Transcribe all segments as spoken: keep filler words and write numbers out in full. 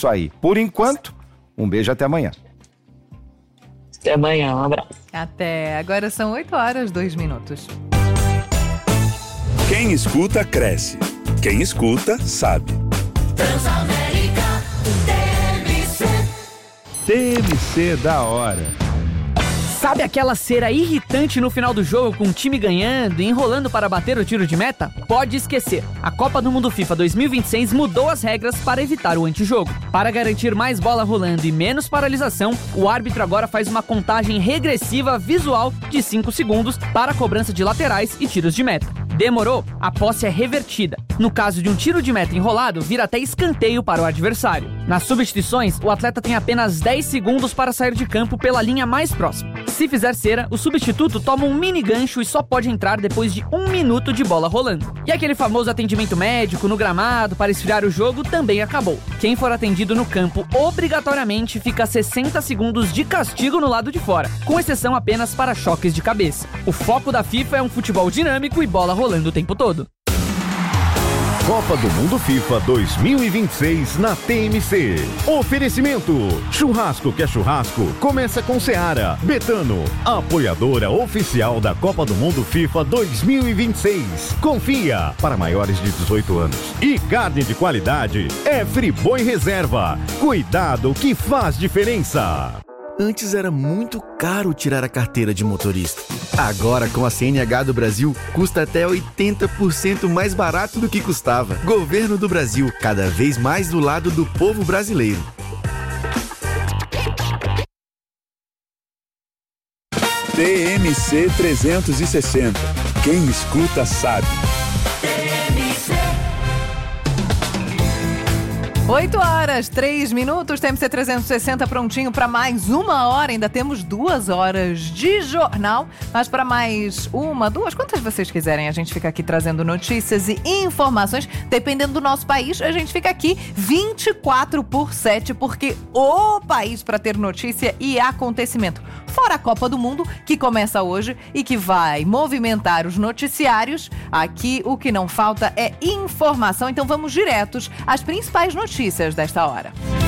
isso aí. Por enquanto, um beijo, até amanhã. Até amanhã, um abraço. Até. Agora são oito horas, dois minutos. Quem escuta, cresce. Quem escuta, sabe. Transamérica T M C. T M C da hora. Sabe aquela cera irritante no final do jogo com o time ganhando e enrolando para bater o tiro de meta? Pode esquecer. A Copa do Mundo FIFA dois mil e vinte e seis mudou as regras para evitar o antijogo. Para garantir mais bola rolando e menos paralisação, o árbitro agora faz uma contagem regressiva visual de cinco segundos para a cobrança de laterais e tiros de meta. Demorou? A posse é revertida. No caso de um tiro de meta enrolado, vira até escanteio para o adversário. Nas substituições, o atleta tem apenas dez segundos para sair de campo pela linha mais próxima. Se fizer cera, o substituto toma um mini gancho e só pode entrar depois de um minuto de bola rolando. E aquele famoso atendimento médico no gramado para esfriar o jogo também acabou. Quem for atendido no campo obrigatoriamente fica sessenta segundos de castigo no lado de fora, com exceção apenas para choques de cabeça. O foco da FIFA é um futebol dinâmico e bola rolando o tempo todo. Copa do Mundo FIFA dois mil e vinte e seis na T M C. Oferecimento: churrasco que é churrasco, começa com Seara. Betano, apoiadora oficial da Copa do Mundo FIFA dois mil e vinte e seis. Confia, para maiores de dezoito anos. E carne de qualidade é Friboi Reserva. Cuidado que faz diferença. Antes era muito caro tirar a carteira de motorista. Agora, com a C N H do Brasil, custa até oitenta por cento mais barato do que custava. Governo do Brasil, cada vez mais do lado do povo brasileiro. T M C trezentos e sessenta. Quem escuta, sabe. oito horas, três minutos, T M C trezentos e sessenta prontinho para mais uma hora. Ainda temos duas horas de jornal, mas para mais uma, duas, quantas vocês quiserem. A gente fica aqui trazendo notícias e informações. Dependendo do nosso país, a gente fica aqui vinte e quatro por sete, porque o país para ter notícia e acontecimento. Fora a Copa do Mundo, que começa hoje e que vai movimentar os noticiários. Aqui o que não falta é informação, então vamos diretos às principais notícias desta hora.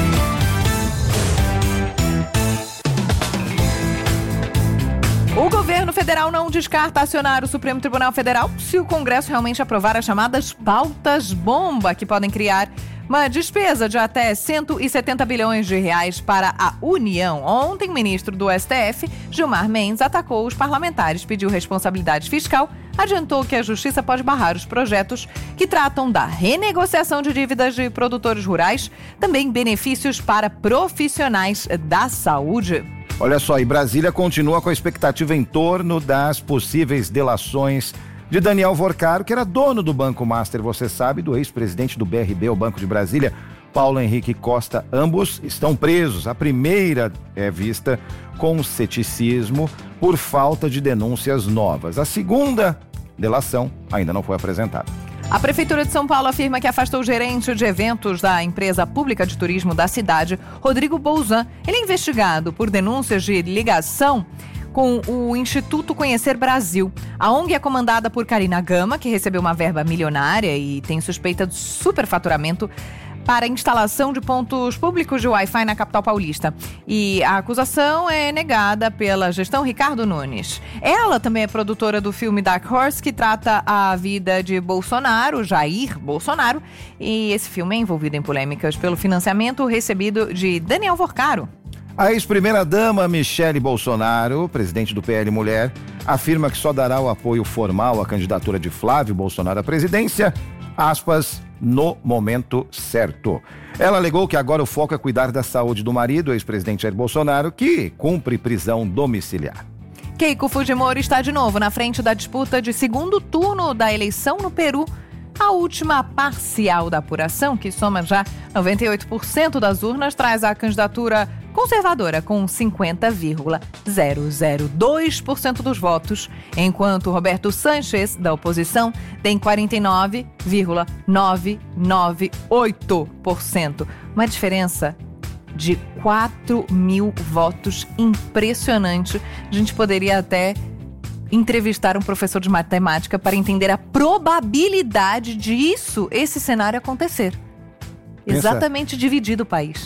O governo federal não descarta acionar o Supremo Tribunal Federal se o Congresso realmente aprovar as chamadas pautas-bomba, que podem criar uma despesa de até cento e setenta bilhões de reais para a União. Ontem, o ministro do S T F, Gilmar Mendes, atacou os parlamentares, pediu responsabilidade fiscal, adiantou que a Justiça pode barrar os projetos que tratam da renegociação de dívidas de produtores rurais, também benefícios para profissionais da saúde. Olha só, e Brasília continua com a expectativa em torno das possíveis delações de Daniel Vorcaro, que era dono do Banco Master, você sabe, do ex-presidente do B R B, o Banco de Brasília, Paulo Henrique Costa. Ambos estão presos. A primeira é vista com ceticismo por falta de denúncias novas. A segunda delação ainda não foi apresentada. A Prefeitura de São Paulo afirma que afastou o gerente de eventos da empresa pública de turismo da cidade, Rodrigo Bolzan. Ele é investigado por denúncias de ligação com o Instituto Conhecer Brasil. A O N G é comandada por Karina Gama, que recebeu uma verba milionária e tem suspeita de superfaturamento para a instalação de pontos públicos de Wi-Fi na capital paulista. E a acusação é negada pela gestão Ricardo Nunes. Ela também é produtora do filme Dark Horse, que trata a vida de Bolsonaro, Jair Bolsonaro. E esse filme é envolvido em polêmicas pelo financiamento recebido de Daniel Vorcaro. A ex-primeira-dama Michele Bolsonaro, presidente do P L Mulher, afirma que só dará o apoio formal à candidatura de Flávio Bolsonaro à presidência, aspas, no momento certo. Ela alegou que agora o foco é cuidar da saúde do marido, o ex-presidente Jair Bolsonaro, que cumpre prisão domiciliar. Keiko Fujimori está de novo na frente da disputa de segundo turno da eleição no Peru. A última parcial da apuração, que soma já noventa e oito por cento das urnas, traz a candidatura conservadora com cinquenta vírgula zero zero dois por cento dos votos, enquanto Roberto Sanches, da oposição, tem quarenta e nove vírgula novecentos e noventa e oito por cento. Uma diferença de quatro mil votos impressionante. A gente poderia até entrevistar um professor de matemática para entender a probabilidade disso, esse cenário acontecer. Pensa, exatamente dividido o país.